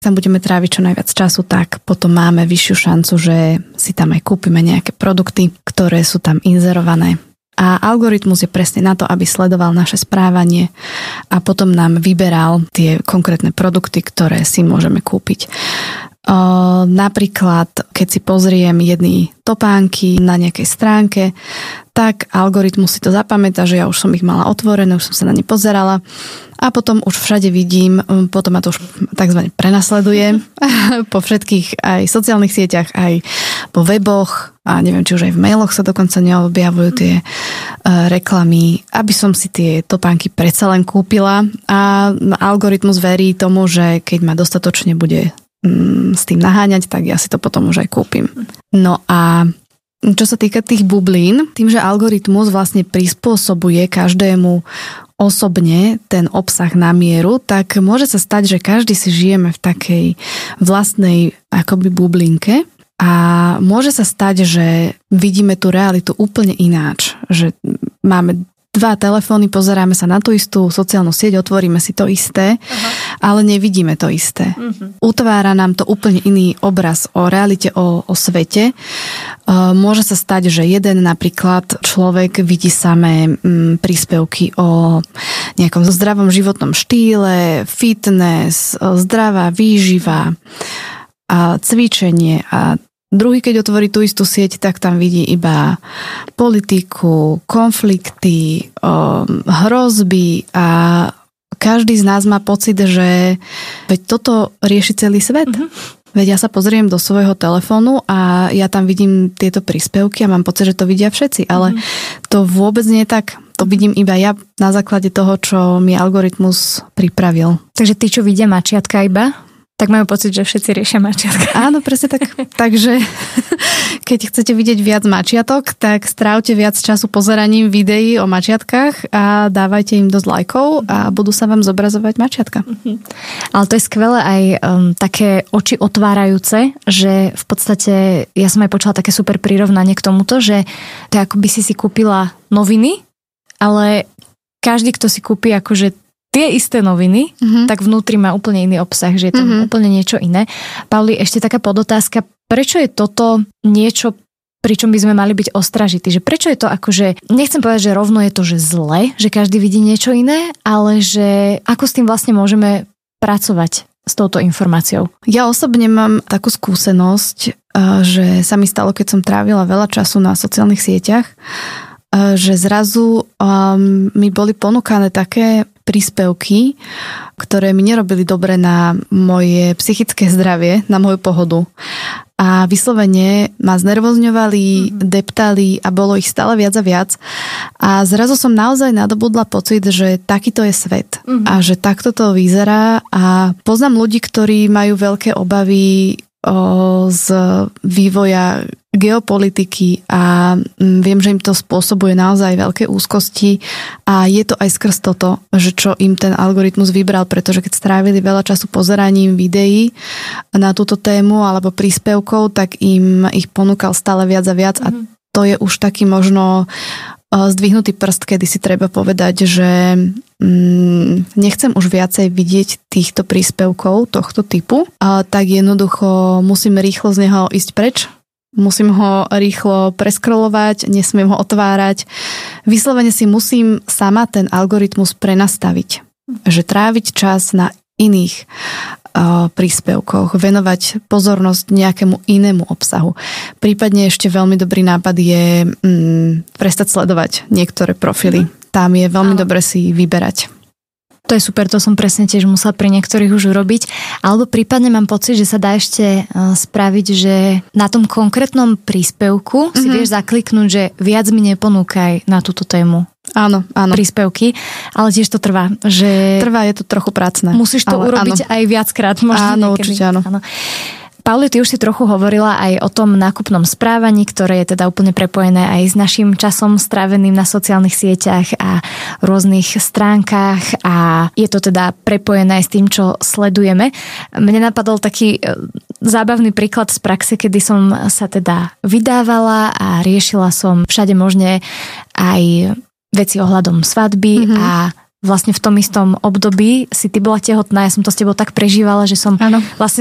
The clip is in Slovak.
tam budeme tráviť čo najviac času, tak potom máme vyššiu šancu, že si tam aj kúpime nejaké produkty, ktoré sú tam inzerované. A algoritmus je presne na to, aby sledoval naše správanie a potom nám vyberal tie konkrétne produkty, ktoré si môžeme kúpiť. Napríklad, keď si pozriem jedny topánky na nejakej stránke, tak algoritmus si to zapamätá, že ja už som ich mala otvorené, už som sa na ne pozerala a potom už všade vidím, potom ma to už takzvané prenasleduje po všetkých aj sociálnych sieťach, aj po weboch a neviem, či už aj v mailoch sa dokonca neobjavujú tie reklamy, aby som si tie topánky predsa len kúpila a algoritmus verí tomu, že keď ma dostatočne bude s tým naháňať, tak ja si to potom už aj kúpim. No a čo sa týka tých bublín, tým, že algoritmus vlastne prispôsobuje každému osobne ten obsah na mieru, tak môže sa stať, že každý si žijeme v takej vlastnej akoby bublinke a môže sa stať, že vidíme tú realitu úplne ináč, že máme 2 telefóny, pozeráme sa na tú istú sociálnu sieť, otvoríme si to isté, ale nevidíme to isté. Utvára nám to úplne iný obraz o realite, o svete. Môže sa stať, že jeden napríklad človek vidí samé príspevky o nejakom zdravom životnom štýle, fitness, zdravá výživa, a cvičenie a druhý, keď otvorí tú istú sieť, tak tam vidí iba politiku, konflikty, hrozby a každý z nás má pocit, že veď toto rieši celý svet. Veď ja sa pozriem do svojho telefónu a ja tam vidím tieto príspevky a mám pocit, že to vidia všetci, ale to vôbec nie je tak. To vidím iba ja na základe toho, čo mi algoritmus pripravil. Takže tí, čo vidia mačiatka iba, tak majú pocit, že všetci riešia mačiatka. Áno, presne tak. Takže keď chcete vidieť viac mačiatok, tak strávte viac času pozeraním videí o mačiatkách a dávajte im dosť lajkov a budú sa vám zobrazovať mačiatka. Ale to je skvelé aj také oči otvárajúce, že v podstate, ja som aj počula také super prirovnanie k tomuto, že to je ako by si kúpila noviny, ale každý, kto si kúpi akože tie isté noviny, tak vnútri má úplne iný obsah, že je tam úplne niečo iné. Pauli, ešte taká podotázka, prečo je toto niečo, pričom by sme mali byť ostražití? Že prečo je to akože, nechcem povedať, že rovno je to, že zle, že každý vidí niečo iné, ale že ako s tým vlastne môžeme pracovať s touto informáciou? Ja osobne mám takú skúsenosť, že sa mi stalo, keď som trávila veľa času na sociálnych sieťach, že zrazu mi boli ponúkané také príspevky, ktoré mi nerobili dobre na moje psychické zdravie, na moju pohodu. A vyslovene ma znervozňovali, deptali a bolo ich stále viac a viac. A zrazu som naozaj nadobudla pocit, že takýto je svet. A že takto to vyzerá. A poznám ľudí, ktorí majú veľké obavy z vývoja geopolitiky a viem, že im to spôsobuje naozaj veľké úzkosti a je to aj skrz toto, že čo im ten algoritmus vybral, pretože keď strávili veľa času pozeraním videí na túto tému alebo príspevkov, tak im ich ponúkal stále viac a viac a to je už taký možno zdvihnutý prst, kedy si treba povedať, že nechcem už viacej vidieť týchto príspevkov tohto typu, tak jednoducho musím rýchlo z neho ísť preč. Musím ho rýchlo preskrolovať, nesmiem ho otvárať. Vyslovene si musím sama ten algoritmus prenastaviť. Že tráviť čas na iných príspevkoch, venovať pozornosť nejakému inému obsahu. Prípadne ešte veľmi dobrý nápad je prestať sledovať niektoré profily. Tam je veľmi dobre si vyberať. To je super, to som presne tiež musela pri niektorých už urobiť. Alebo prípadne mám pocit, že sa dá ešte spraviť, že na tom konkrétnom príspevku si vieš zakliknúť, že viac mi neponúkaj na túto tému. Áno. Príspevky, ale tiež to trvá. Že trvá, je to trochu prácne. Musíš to urobiť aj viackrát. Áno, určite áno. Pauli, ty už si trochu hovorila aj o tom nákupnom správaní, ktoré je teda úplne prepojené aj s našim časom stráveným na sociálnych sieťach a rôznych stránkach a je to teda prepojené aj s tým, čo sledujeme. Mne napadol taký zábavný príklad z praxe, kedy som sa teda vydávala a riešila som všade možne aj veci ohľadom svadby a vlastne v tom istom období si ty bola tehotná, ja som to s tebou tak prežívala, že som vlastne